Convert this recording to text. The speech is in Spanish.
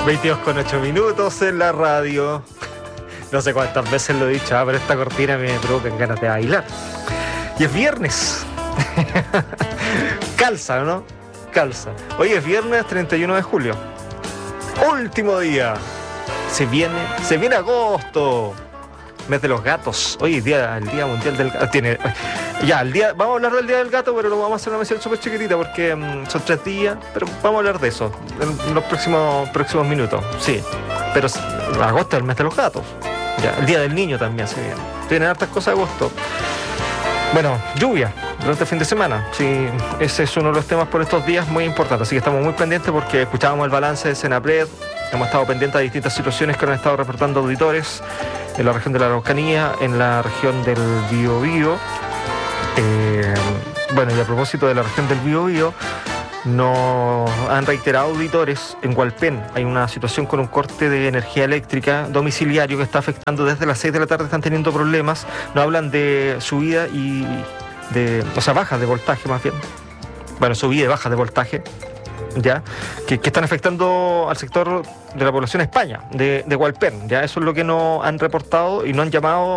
22:08 en la radio. No sé cuántas veces lo he dicho, pero esta cortina me provoca ganas de bailar. Y es viernes. Calza, ¿no? Calza. Hoy es viernes 31 de julio. Último día. Se viene agosto. Mes de los gatos. Hoy es el día mundial del gato. Vamos a hablar del día del gato, pero lo vamos a hacer una mención súper chiquitita porque son 3 días, pero vamos a hablar de eso en los próximos minutos. Sí, pero agosto es el mes de los gatos. Ya, el día del niño también se viene. Tienen hartas cosas de agosto. Bueno, lluvia durante el fin de semana. Sí, ese es uno de los temas por estos días muy importantes. Así que estamos muy pendientes porque escuchábamos el balance de Senapred. Hemos estado pendientes de distintas situaciones que han estado reportando auditores en la región de la Araucanía, en la región del Biobío. Y a propósito de la región del Biobío, nos han reiterado auditores en Hualpén. Hay una situación con un corte de energía eléctrica domiciliario que está afectando desde las 6 de la tarde, están teniendo problemas. Nos hablan de subida bajas de voltaje más bien. Bueno, subida y bajas de voltaje, ya, que están afectando al sector de la población España, de Hualpén. Ya, eso es lo que nos han reportado y nos han llamado